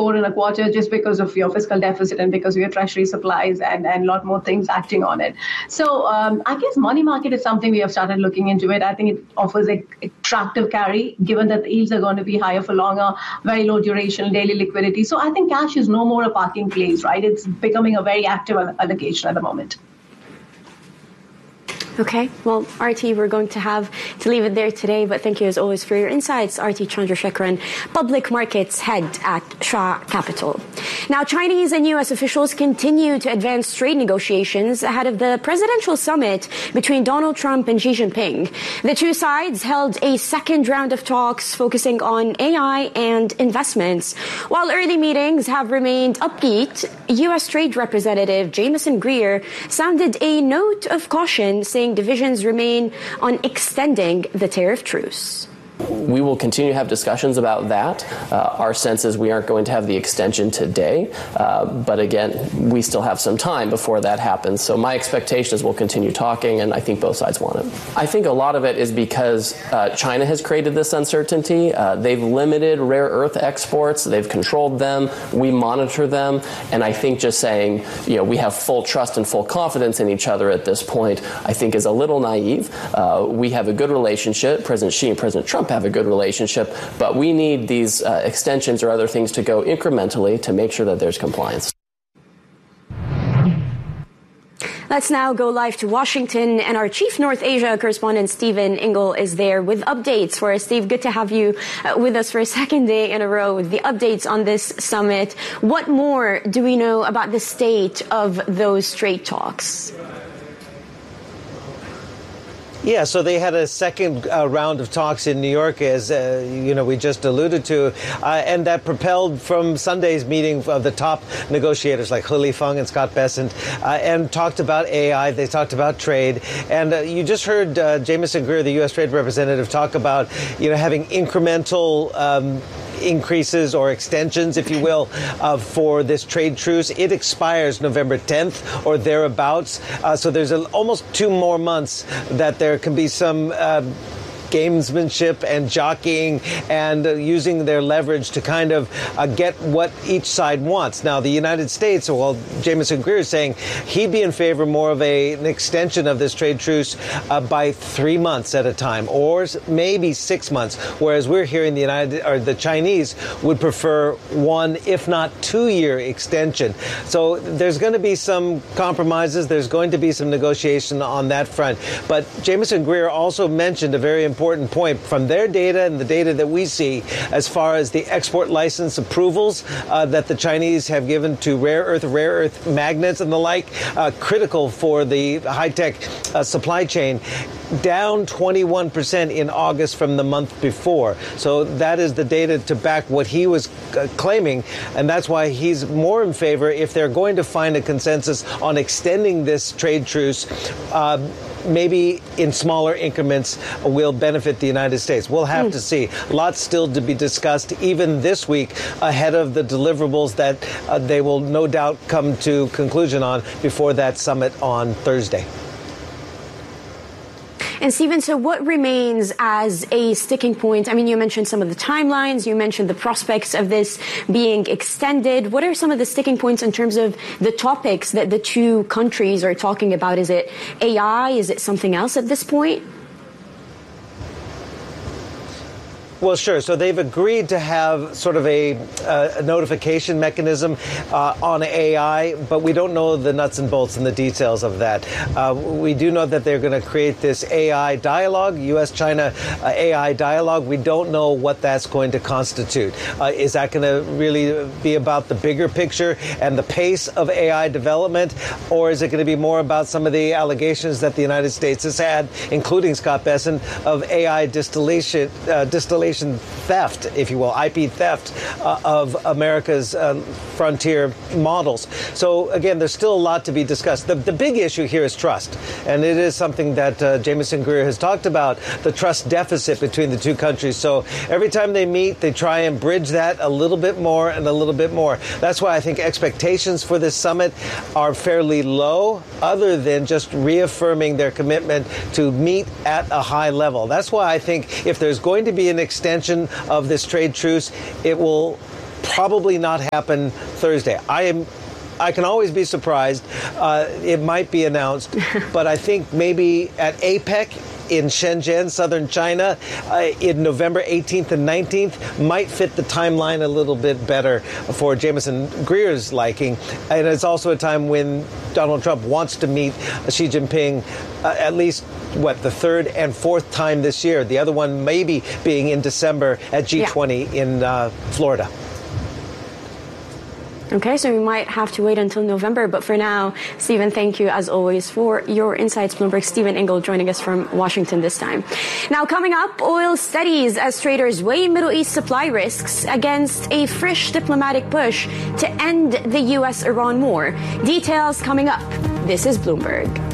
4.25% just because of your fiscal deficit and because of your treasury supplies and a lot more things acting on it. So I guess money market is something we have started looking into it. I think it offers a attractive carry, given that the yields are going to be higher for longer, very low duration, daily liquidity. So I think cash is no more a parking place, right? It's becoming a very active allocation at the moment. Okay, well, Arti, we're going to have to leave it there today, but thank you as always for your insights. Arti Chandrasekaran, Public Markets Head at Shah Capital. Now, Chinese and U.S. officials continue to advance trade negotiations ahead of the presidential summit between Donald Trump and Xi Jinping. The two sides held a second round of talks focusing on AI and investments. While early meetings have remained upbeat, U.S. Trade Representative Jamieson Greer sounded a note of caution, saying divisions remain on extending the tariff truce. We will continue to have discussions about that. Our sense is we aren't going to have the extension today, but again, we still have some time before that happens. So my expectation is we'll continue talking, and I think both sides want it. I think a lot of it is because China has created this uncertainty. They've limited rare earth exports. They've controlled them. We monitor them. And I think just saying, we have full trust and full confidence in each other at this point, I think is a little naive. We have a good relationship. President Xi and President Trump have a good relationship, but we need these extensions or other things to go incrementally to make sure that there's compliance. Let's now go live to Washington, and our Chief North Asia correspondent, Stephen Ingle, is there with updates for us. Steve, good to have you with us for a second day in a row with the updates on this summit. What more do we know about the state of those trade talks? Yeah, so they had a second round of talks in New York, as we just alluded to, and that propelled from Sunday's meeting of the top negotiators like He Lifeng and Scott Bessent, and talked about AI. They talked about trade, and you just heard Jamieson Greer, the U.S. Trade Representative, talk about having incremental increases or extensions, if you will, for this trade truce. It expires November 10th or thereabouts. So there's almost 2 more months that there can be some gamesmanship and jockeying and using their leverage to kind of get what each side wants. Now, the United States, well, Jamieson Greer is saying he'd be in favor more of an extension of this trade truce by 3 months at a time, or maybe 6 months, whereas we're hearing the Chinese would prefer 1, if not 2-year extension. So there's going to be some compromises. There's going to be some negotiation on that front. But Jamieson Greer also mentioned a very important point from their data and the data that we see as far as the export license approvals that the Chinese have given to rare earth magnets and the like, critical for the high-tech supply chain, down 21% in August from the month before. So that is the data to back what he was claiming, and that's why he's more in favor, if they're going to find a consensus on extending this trade truce, maybe in smaller increments will benefit the United States. We'll have to see. Lots still to be discussed even this week ahead of the deliverables that they will no doubt come to conclusion on before that summit on Thursday. And Stephen, so what remains as a sticking point? I mean, you mentioned some of the timelines, you mentioned the prospects of this being extended. What are some of the sticking points in terms of the topics that the two countries are talking about? Is it AI? Is it something else at this point? Well, sure. So they've agreed to have sort of a notification mechanism on AI, but we don't know the nuts and bolts and the details of that. We do know that they're going to create this AI dialogue, U.S.-China AI dialogue. We don't know what that's going to constitute. Is that going to really be about the bigger picture and the pace of AI development, or is it going to be more about some of the allegations that the United States has had, including Scott Bessent, of AI distillation theft, if you will, IP theft of America's frontier models. So, again, there's still a lot to be discussed. The big issue here is trust, and it is something that Jamieson Greer has talked about, the trust deficit between the two countries. So every time they meet, they try and bridge that a little bit more and a little bit more. That's why I think expectations for this summit are fairly low, other than just reaffirming their commitment to meet at a high level. That's why I think if there's going to be an extension of this trade truce, it will probably not happen Thursday. I can always be surprised. It might be announced, but I think maybe at APEC in Shenzhen, southern China, in November 18th and 19th might fit the timeline a little bit better for Jameson Greer's liking. And it's also a time when Donald Trump wants to meet Xi Jinping at least, the third and fourth time this year. The other one maybe being in December at G20 in Florida. Okay, so we might have to wait until November. But for now, Stephen, thank you as always for your insights. Bloomberg Stephen Ingle joining us from Washington this time. Now, coming up, oil steadies as traders weigh Middle East supply risks against a fresh diplomatic push to end the U.S.-Iran war. Details coming up. This is Bloomberg.